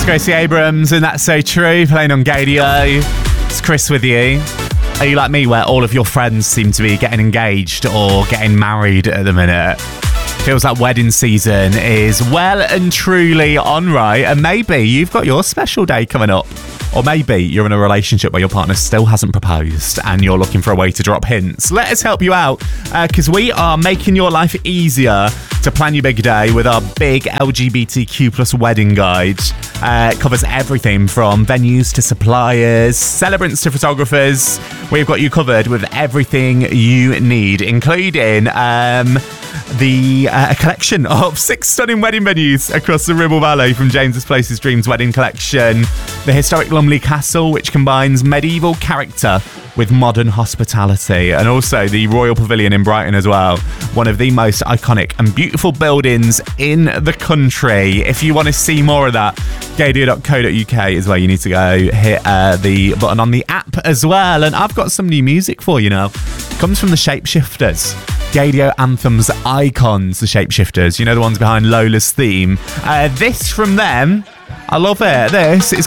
Gracie Abrams, and That's So True, playing on Gadio. It's Chris with you. Are you like me, where all of your friends seem to be getting engaged or getting married at the minute? Feels like wedding season is well and truly on, right? And maybe you've got your special day coming up. Or maybe you're in a relationship where your partner still hasn't proposed and you're looking for a way to drop hints. Let us help you out, because we are making your life easier to plan your big day with our big LGBTQ plus wedding guide. It covers everything from venues to suppliers, celebrants to photographers. We've got you covered with everything you need, including a collection of 6 stunning wedding venues across the Ribble Valley, from James's Places Dreams Wedding Collection, the historic Lumley Castle, which combines medieval character with modern hospitality, and also the Royal Pavilion in Brighton as well, one of the most iconic and beautiful buildings in the country. If you want to see more of that, gadio.co.uk is where you need to go. Hit the button on the app as well. And I've got some new music for you now. It comes from the Shapeshifters. Gadio Anthems icons, the Shapeshifters. You know, the ones behind Lola's theme. This from them. I love it. This is